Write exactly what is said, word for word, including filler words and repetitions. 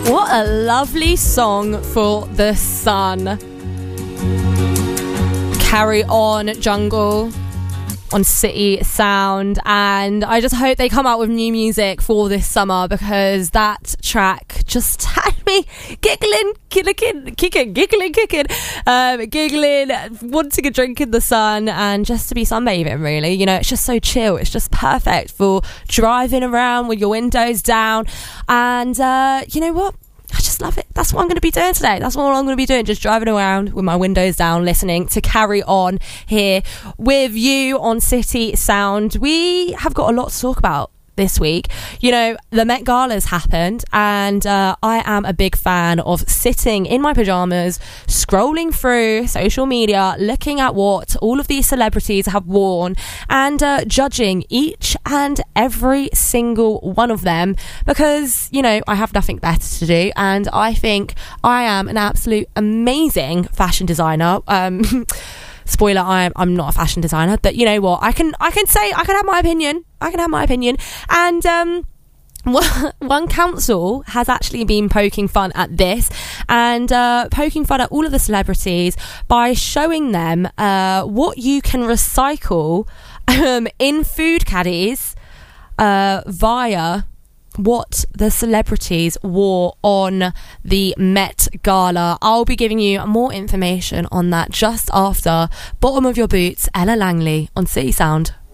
What a lovely song for the sun. Carry On, Jungle on City Sound, and I just hope they come out with new music for this summer, because that track just had me giggling, kicking, kicking, giggling, kicking, um, giggling, wanting a drink in the sun and just to be sunbathing, really. You know, it's just so chill. It's just perfect for driving around with your windows down, and uh, you know what? I just love it. That's what I'm going to be doing today. That's what I'm going to be doing. Just driving around with my windows down, listening to Carry On here with you on City Sound. We have got a lot to talk about this week. You know, the Met Gala's happened, and uh, I am a big fan of sitting in my pajamas, scrolling through social media, looking at what all of these celebrities have worn, and uh, judging each and every single one of them, because, you know, I have nothing better to do, and I think I am an absolute amazing fashion designer. Um Spoiler, I'm I'm not a fashion designer, but you know what? I can I can say I can have my opinion. I can have my opinion. And um, one council has actually been poking fun at this, and uh, poking fun at all of the celebrities by showing them uh, what you can recycle um, in food caddies uh, via what the celebrities wore on the Met Gala. I'll be giving you more information on that just after Bottom of Your Boots, Ella Langley on City Sound.